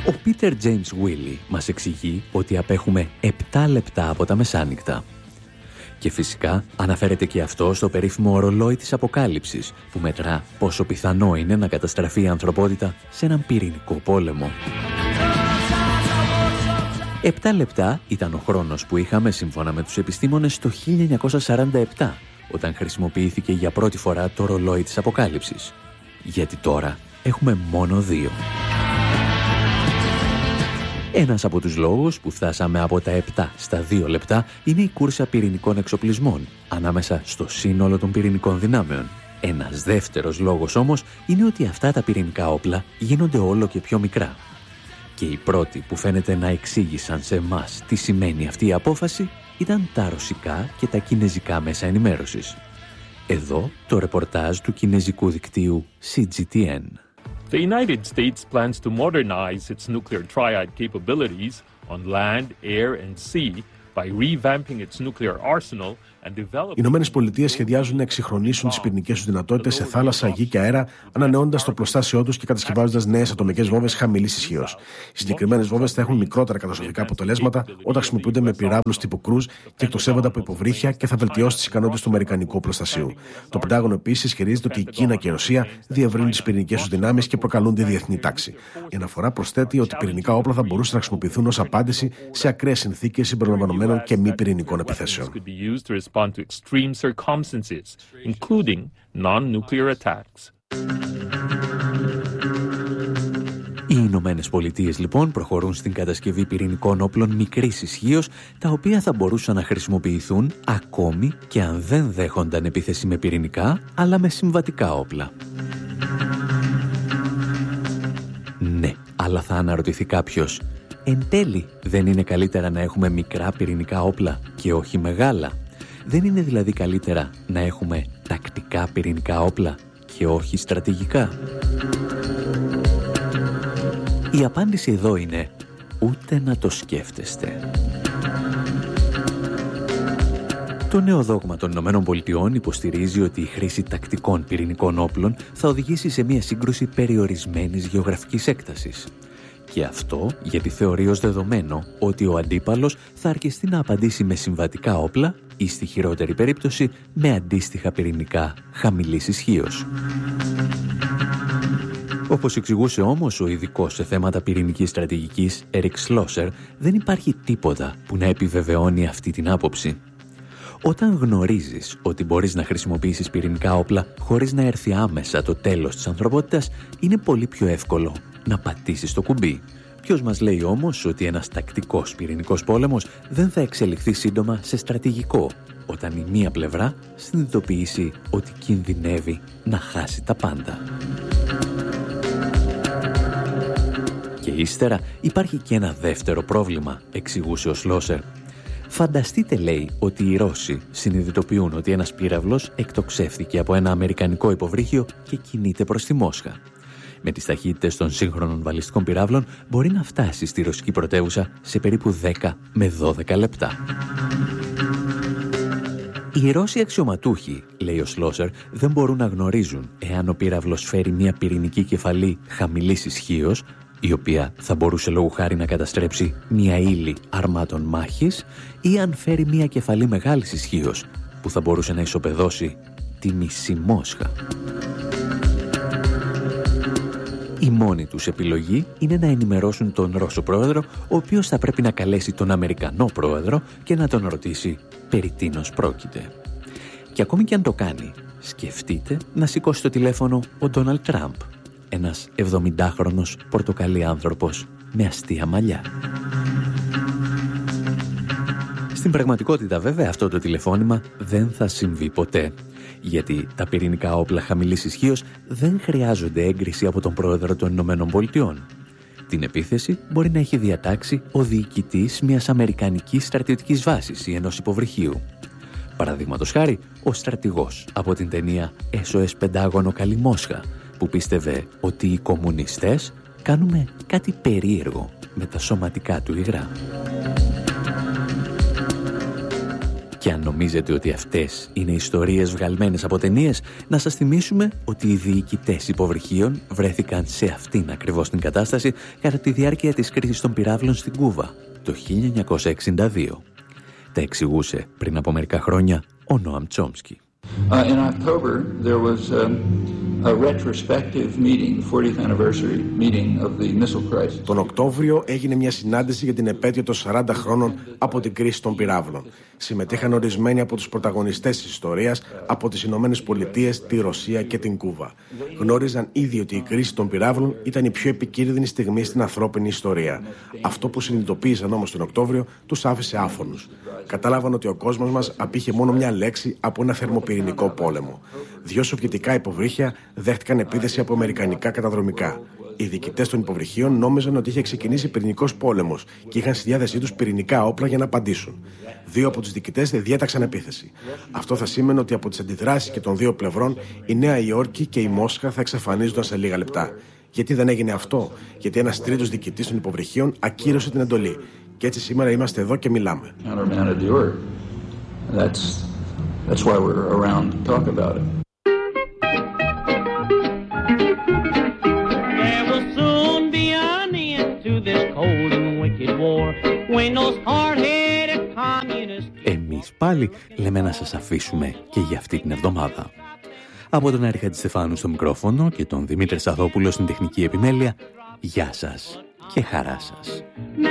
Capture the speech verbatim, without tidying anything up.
Ο Πίτερ Τζέιμς Βίλι μας εξηγεί ότι απέχουμε επτά λεπτά από τα μεσάνυχτα. Και φυσικά αναφέρεται και αυτό στο περίφημο ορολόι της Αποκάλυψης, που μετρά πόσο πιθανό είναι να καταστραφεί η ανθρωπότητα σε έναν πυρηνικό πόλεμο. Επτά λεπτά ήταν ο χρόνος που είχαμε σύμφωνα με τους επιστήμονες το χίλια εννιακόσια σαράντα επτά, όταν χρησιμοποιήθηκε για πρώτη φορά το ρολόι της Αποκάλυψης. Γιατί τώρα έχουμε μόνο δύο. Ένας από τους λόγους που φτάσαμε από τα επτά στα δύο λεπτά είναι η κούρσα πυρηνικών εξοπλισμών ανάμεσα στο σύνολο των πυρηνικών δυνάμεων. Ένας δεύτερος λόγος όμως είναι ότι αυτά τα πυρηνικά όπλα γίνονται όλο και πιο μικρά. Και οι πρώτοι που φαίνεται να εξήγησαν σε εμάς τι σημαίνει αυτή η απόφαση ήταν τα ρωσικά και τα κινεζικά μέσα ενημέρωσης. Εδώ το ρεπορτάζ του κινεζικού δικτύου σι τζι τι εν. The United States plans to modernize its nuclear triad capabilities on land, air and sea by revamping its nuclear arsenal. Οι Ηνωμένες Πολιτείες σχεδιάζουν να εξυγχρονίσουν τις πυρηνικές τους δυνατότητες σε θάλασσα, γη και αέρα, ανανεώνοντας το πλωστάσιό τους και κατασκευάζοντας νέες ατομικές βόμβες χαμηλής ισχύως. Οι συγκεκριμένες βόμβες θα έχουν μικρότερα καταστροφικά αποτελέσματα όταν χρησιμοποιούνται με πυράβλους τύπου Cruise και εκτοξεύονται από υποβρύχια και θα βελτιώσει τις ικανότητες του αμερικανικού προστασίου. Το Πεντάγωνο επίσης ισχυρίζεται ότι η Κίνα και η Ρωσία διευρύνουν τις πυρηνικές τους δυνάμεις και προκαλούν τη διεθνή τάξη. Η αναφορά προσθέτει ότι πυρηνικά όπλα θα μπορούσαν να χρησιμοποιηθούν ως απάντηση σε ακραίες συνθήκες συμπεριλαμβανομένων και μη πυρηνικών επιθέσεων. To extreme circumstances, including non-nuclear attacks. Οι Ηνωμένες Πολιτείες λοιπόν προχωρούν στην κατασκευή πυρηνικών όπλων μικρής ισχύως, τα οποία θα μπορούσαν να χρησιμοποιηθούν ακόμη και αν δεν δέχονταν επίθεση με πυρηνικά, αλλά με συμβατικά όπλα. Ναι, αλλά θα αναρωτηθεί κάποιος, εν τέλει δεν είναι καλύτερα να έχουμε μικρά πυρηνικά όπλα και όχι μεγάλα? Δεν είναι δηλαδή καλύτερα να έχουμε τακτικά πυρηνικά όπλα και όχι στρατηγικά? Η απάντηση εδώ είναι ούτε να το σκέφτεστε. Το νέο δόγμα των Ηνωμένων Πολιτειών υποστηρίζει ότι η χρήση τακτικών πυρηνικών όπλων θα οδηγήσει σε μια σύγκρουση περιορισμένης γεωγραφικής έκτασης. Και αυτό γιατί θεωρεί ως δεδομένο ότι ο αντίπαλος θα αρκεστεί να απαντήσει με συμβατικά όπλα ή στη χειρότερη περίπτωση με αντίστοιχα πυρηνικά χαμηλής ισχύως. Όπως εξηγούσε όμως ο ειδικός σε θέματα πυρηνικής στρατηγικής Eric Schlosser, δεν υπάρχει τίποτα που να επιβεβαιώνει αυτή την άποψη. Όταν γνωρίζεις ότι μπορείς να χρησιμοποιήσεις πυρηνικά όπλα χωρίς να έρθει άμεσα το τέλος της ανθρωπότητας, είναι πολύ πιο εύκολο να πατήσεις το κουμπί. Ποιος μας λέει όμως ότι ένας τακτικός πυρηνικός πόλεμος δεν θα εξελιχθεί σύντομα σε στρατηγικό, όταν η μία πλευρά συνειδητοποιήσει ότι κινδυνεύει να χάσει τα πάντα. Και ύστερα υπάρχει και ένα δεύτερο πρόβλημα, εξηγούσε ο Σλόσερ. Φανταστείτε, λέει, ότι οι Ρώσοι συνειδητοποιούν ότι ένας πύραυλος εκτοξεύθηκε από ένα αμερικανικό υποβρύχιο και κινείται προς τη Μόσχα. Με τις ταχύτητες των σύγχρονων βαλιστικών πυράβλων μπορεί να φτάσει στη ρωσική πρωτεύουσα σε περίπου δέκα με δώδεκα λεπτά. Οι Ρώσοι αξιωματούχοι, λέει ο Σλόσερ, δεν μπορούν να γνωρίζουν εάν ο πύραυλος φέρει μια πυρηνική κεφαλή χαμηλής ισχύως, η οποία θα μπορούσε λόγου χάρη να καταστρέψει μια ύλη αρμάτων μάχης, ή αν φέρει μια κεφαλή μεγάλης ισχύως που θα μπορούσε να ισοπεδώσει τη μισή Μόσχα. Η μόνη τους επιλογή είναι να ενημερώσουν τον Ρώσο πρόεδρο, ο οποίος θα πρέπει να καλέσει τον Αμερικανό πρόεδρο και να τον ρωτήσει περί τίνος πρόκειται. Και ακόμη και αν το κάνει, σκεφτείτε να σηκώσει το τηλέφωνο ο Ντόναλντ Τραμπ, ένας εβδομηντάχρονος πορτοκαλί άνθρωπος με αστεία μαλλιά. Στην πραγματικότητα βέβαια αυτό το τηλεφώνημα δεν θα συμβεί ποτέ, γιατί τα πυρηνικά όπλα χαμηλής ισχύως δεν χρειάζονται έγκριση από τον πρόεδρο των Ηνωμένων Πολιτειών. Την επίθεση μπορεί να έχει διατάξει ο διοικητής μιας αμερικανικής στρατιωτικής βάσης ή ενός υποβρυχίου. Παραδείγματος χάρη, ο στρατηγός από την ταινία ες ο ες Πεντάγωνο Καλή Μόσχα, που πίστευε ότι οι κομμουνιστές κάνουμε κάτι περίεργο με τα σωματικά του υγρά. Και αν νομίζετε ότι αυτές είναι ιστορίες βγαλμένες από ταινίες, να σας θυμίσουμε ότι οι διοικητές υποβρυχίων βρέθηκαν σε αυτήν ακριβώς την κατάσταση κατά τη διάρκεια της κρίσης των πυράβλων στην Κούβα το χίλια εννιακόσια εξήντα δύο. Τα εξηγούσε πριν από μερικά χρόνια ο Νόαμ Τσόμσκι. Uh, in October, there was um, a retrospective meeting, the fortieth anniversary meeting of the missile crisis. Τον Οκτώβριο έγινε μια συνάντηση για την επέτειο των σαράντα χρόνων από την κρίση των πυράβλων. Συμμετείχαν ορισμένοι από τους πρωταγωνιστές της ιστορίας από τις Ηνωμένες Πολιτείες, τη Ρωσία και την Κούβα. Γνώριζαν ήδη ότι η κρίση των πυράβλων ήταν η πιο επικίνδυνη στιγμή στην ανθρώπινη ιστορία. Αυτό που συνειδητοποίησαν όμως τον Οκτώβριο τους άφησε άφωνους. Κατάλαβαν ότι ο κόσμος μας απήχε μόνο μια λέξη από ένα θερμοπυρηνικό πόλεμο. Δύο σοβιετικά υποβρύχια δέχτηκαν επίθεση από αμερικανικά καταδρομικά. Οι διοικητές των υποβρυχίων νόμιζαν ότι είχε ξεκινήσει πυρηνικός πόλεμος και είχαν στη διάθεσή τους πυρηνικά όπλα για να απαντήσουν. Δύο από τους διοικητές διέταξαν επίθεση. Αυτό θα σήμαινε ότι από τις αντιδράσεις και των δύο πλευρών η Νέα Υόρκη και η Μόσχα θα εξαφανίζονταν σε λίγα λεπτά. Γιατί δεν έγινε αυτό? Γιατί ένας τρίτος διοικητής των υποβρυχίων ακύρωσε την εντολή. Και έτσι σήμερα είμαστε εδώ και μιλάμε. That's, that's why we're around to talk about it. There will soon be an end to this cold and wicked war when those hard-headed communists... Εμείς πάλι λέμε να σας αφήσουμε και για αυτή την εβδομάδα. Από τον Άρη Χατζηστεφάνου στο μικρόφωνο και τον Δημήτρη Σαδόπουλο στην τεχνική επιμέλεια, γεια σας και χαρά σας.